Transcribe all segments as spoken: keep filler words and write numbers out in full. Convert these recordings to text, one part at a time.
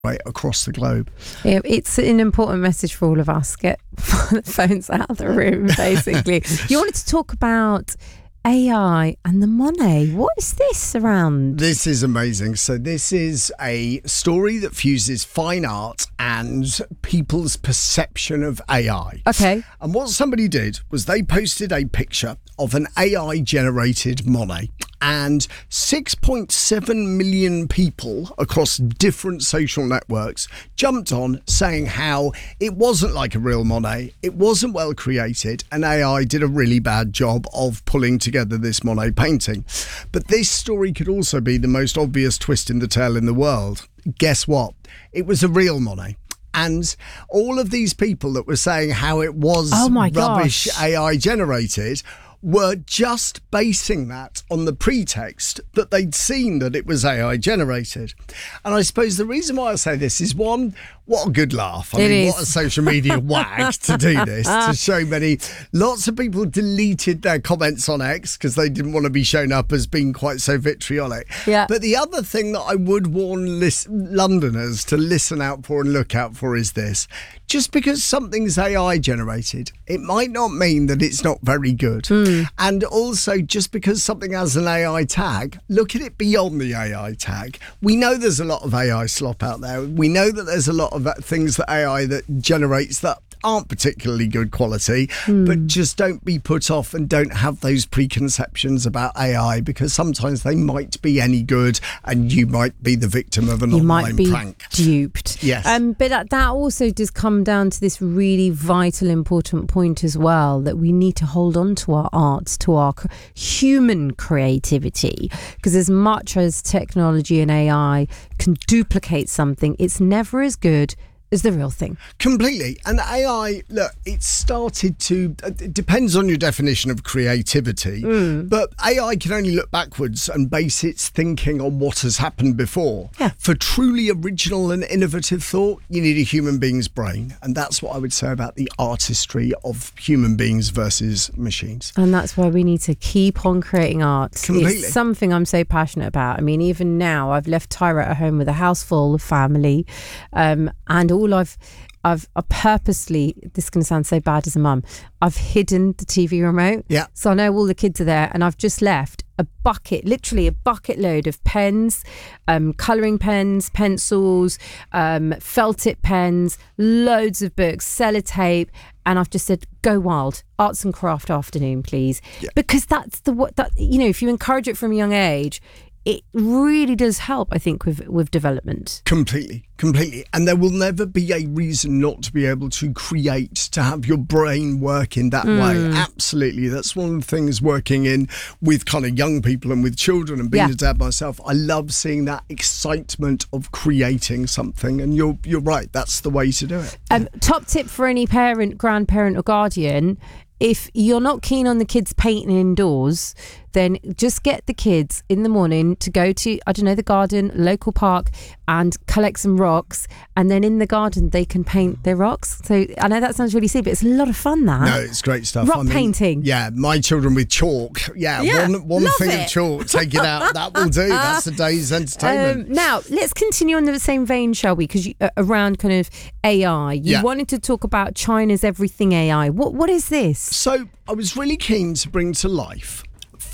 right across the globe. Yeah, it's an important message for all of us. Get phones out of the room, basically. You wanted to talk about A I and the Monet. What is this around? This is amazing. So this is a story that fuses fine art and people's perception of A I. Okay. And what somebody did was they posted a picture of an A I generated Monet. And six point seven million people across different social networks jumped on saying how it wasn't like a real Monet, it wasn't well created, and A I did a really bad job of pulling together this Monet painting. But this story could also be the most obvious twist in the tale in the world. Guess what? It was a real Monet. And all of these people that were saying how it was oh my rubbish gosh. A I generated were just basing that on the pretext that they'd seen that it was A I generated. And I suppose the reason why I say this is, one, what a good laugh. I It mean, is. what a social media wag to do this, to show many. Lots of people deleted their comments on X because they didn't want to be shown up as being quite so vitriolic. Yeah. But the other thing that I would warn lis- Londoners to listen out for and look out for is this. Just because something's A I generated, it might not mean that it's not very good. Mm. And also, just because something has an A I tag, look at it beyond the A I tag. We know there's a lot of A I slop out there. We know that there's a lot of things that A I that generates that aren't particularly good quality, mm. but just don't be put off and don't have those preconceptions about A I, because sometimes they might be any good and you might be the victim of an you online might be prank. Duped. Yes. Um, but that, that also does come down to this really vital, important point as well, that we need to hold on to our arts, to our c- human creativity, because as much as technology and A I can duplicate something, it's never as good is the real thing. Completely. And A I, look, it started to, it depends on your definition of creativity, mm. but A I can only look backwards and base its thinking on what has happened before. Yeah. For truly original and innovative thought, you need a human being's brain. And that's what I would say about the artistry of human beings versus machines. And that's why we need to keep on creating art. Completely. It's something I'm so passionate about. I mean, even now, I've left Tyra at home with a house full of family, um, and all All I've, I've I purposely, this is going to sound so bad as a mum, I've hidden the T V remote. Yeah. So I know all the kids are there, and I've just left a bucket, literally a bucket load of pens, um, colouring pens, pencils, um, felt tip pens, loads of books, sellotape, and I've just said, go wild, arts and craft afternoon, please. Yeah. Because that's the what that you know, if you encourage it from a young age, it really does help, I think, with with development. Completely, completely. And there will never be a reason not to be able to create, to have your brain work in that mm. way. Absolutely. That's one of the things working in with kind of young people and with children, and being yeah. a dad myself. I love seeing that excitement of creating something. And you're you're right. That's the way to do it. Um, top tip for any parent, grandparent or guardian: if you're not keen on the kids painting indoors, then just get the kids in the morning to go to, I don't know, the garden, local park, and collect some rocks. And then in the garden, they can paint their rocks. So I know that sounds really silly, but it's a lot of fun, that. No, it's great stuff. Rock I mean, painting. Yeah, my children with chalk. Yeah, yeah one, one love thing it. of chalk, take it out. That will do. That's the day's entertainment. Um, now, let's continue on the same vein, shall we? Because uh, around kind of A I, you yeah. wanted to talk about China's Everything A I. What What is this? So I was really keen to bring to life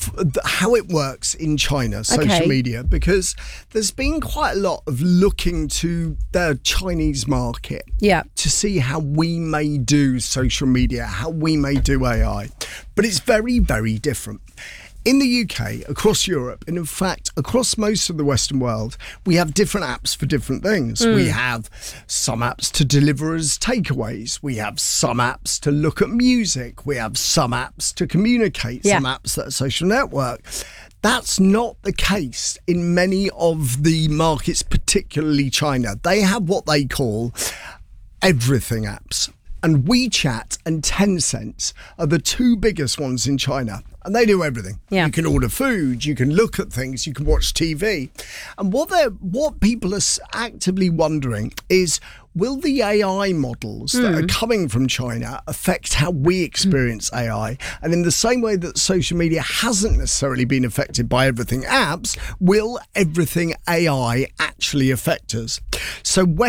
how it works in China, social okay. media, because there's been quite a lot of looking to the Chinese market yeah. to see how we may do social media, how we may do A I. But it's very, very different. In the U K, across Europe, and in fact, across most of the Western world, we have different apps for different things. Mm. We have some apps to deliver as takeaways. We have some apps to look at music. We have some apps to communicate, yeah. some apps that are social network. That's not the case in many of the markets, particularly China. They have what they call everything apps. and WeChat and Tencent are the two biggest ones in China. And they do everything. Yeah. You can order food, you can look at things, you can watch T V. And what they're, what people are actively wondering is, will the A I models mm. that are coming from China affect how we experience mm. A I? And in the same way that social media hasn't necessarily been affected by everything apps, will everything A I actually affect us? So when